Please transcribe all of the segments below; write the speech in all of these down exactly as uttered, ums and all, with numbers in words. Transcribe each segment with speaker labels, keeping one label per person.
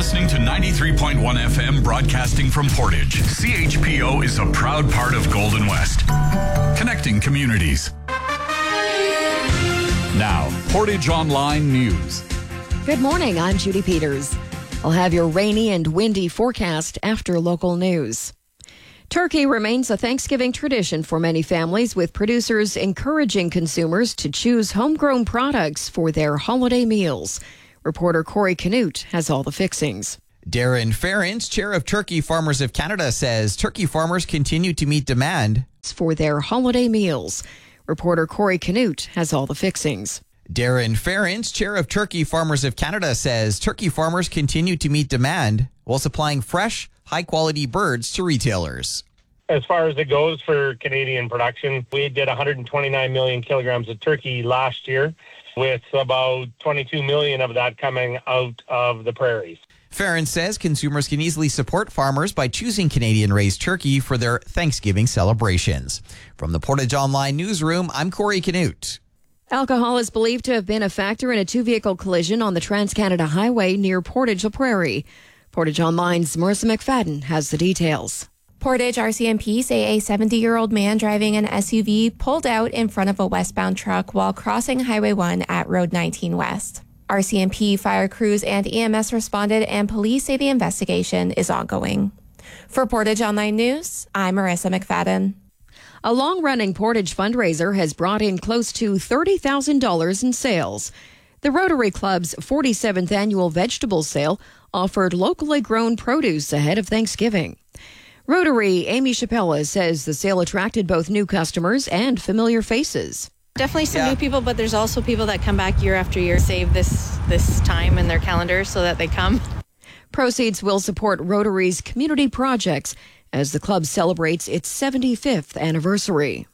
Speaker 1: listening to ninety-three point one F M broadcasting from Portage. C H P O is a proud part of Golden West, connecting communities. Now, Portage Online News.
Speaker 2: Good morning, I'm Judy Peters. I'll have your rainy and windy forecast after local news. Turkey remains a Thanksgiving tradition for many families, with producers encouraging consumers to choose homegrown products for their holiday meals. Reporter Corey Canute has all the fixings.
Speaker 3: Darren Ferentz, chair of Turkey Farmers of Canada, says turkey farmers continue to meet demand
Speaker 2: for their holiday meals. Reporter Corey Canute has all the fixings.
Speaker 3: Darren Ferentz, chair of Turkey Farmers of Canada, says turkey farmers continue to meet demand while supplying fresh, high-quality birds to retailers.
Speaker 4: As far as it goes for Canadian production, we did one hundred twenty-nine million kilograms of turkey last year, with about twenty-two million of that coming out of the prairies.
Speaker 3: Ferentz says consumers can easily support farmers by choosing Canadian-raised turkey for their Thanksgiving celebrations. From the Portage Online newsroom, I'm Corey Canute.
Speaker 2: Alcohol is believed to have been a factor in a two-vehicle collision on the Trans-Canada Highway near Portage-La Prairie. Portage Online's Marissa McFadden has the details.
Speaker 5: Portage R C M P say a seventy-year-old man driving an S U V pulled out in front of a westbound truck while crossing Highway one at Road nineteen West. R C M P, fire crews, and E M S responded, and police say the investigation is ongoing. For Portage Online News, I'm Marissa McFadden.
Speaker 2: A long-running Portage fundraiser has brought in close to thirty thousand dollars in sales. The Rotary Club's forty-seventh annual vegetable sale offered locally grown produce ahead of Thanksgiving. Rotary Amy Chappella says the sale attracted both new customers and familiar faces.
Speaker 6: Definitely some
Speaker 3: Yeah.
Speaker 6: new people, but there's also people that come back year after year, save this this time in their calendar so that they come.
Speaker 2: Proceeds will support Rotary's community projects as the club celebrates its seventy-fifth anniversary.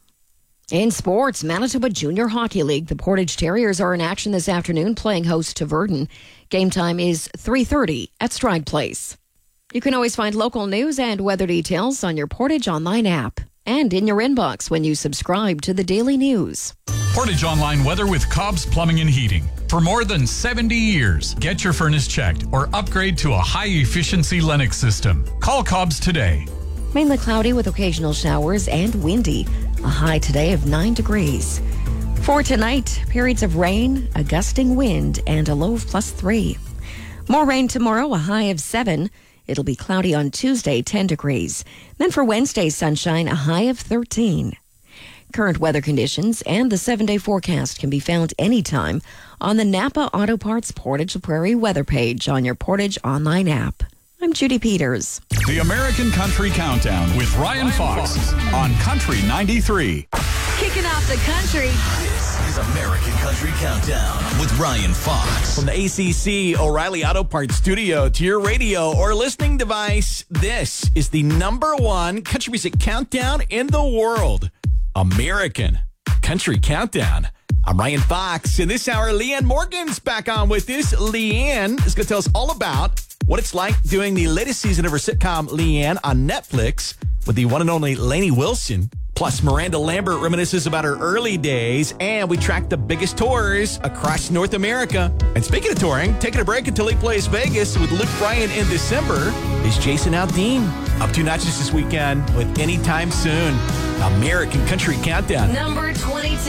Speaker 2: In sports, Manitoba Junior Hockey League, the Portage Terriers are in action this afternoon, playing host to Verdun. Game time is three thirty at Stride Place. You can always find local news and weather details on your Portage Online app and in your inbox when you subscribe to the Daily News.
Speaker 1: Portage Online weather with Cobb's Plumbing and Heating. For more than seventy years, get your furnace checked or upgrade to a high-efficiency Lennox system. Call Cobb's today.
Speaker 2: Mainly cloudy with occasional showers and windy. A high today of nine degrees. For tonight, periods of rain, a gusting wind, and a low of plus three. More rain tomorrow, a high of seven. It'll be cloudy on Tuesday, ten degrees. Then for Wednesday, sunshine, a high of thirteen. Current weather conditions and the seven-day forecast can be found anytime on the Napa Auto Parts Portage-La Prairie weather page on your Portage Online app. I'm Judy Peters.
Speaker 1: The American Country Countdown with Ryan Fox on Country ninety-three.
Speaker 2: Kicking off the country.
Speaker 7: This is American Country Countdown with Ryan Fox.
Speaker 8: From the A C C O'Reilly Auto Parts studio to your radio or listening device, this is the number one country music countdown in the world. American Country Countdown. I'm Ryan Fox. In this hour, Leanne Morgan's back on with us. Leanne is going to tell us all about what it's like doing the latest season of her sitcom, Leanne, on Netflix with the one and only Lainey Wilson. Plus, Miranda Lambert reminisces about her early days, and we track the biggest tours across North America. And speaking of touring, taking a break until he plays Vegas with Luke Bryan in December is Jason Aldean. Up two notches this weekend with Anytime Soon. American Country Countdown.
Speaker 2: Number twenty-two.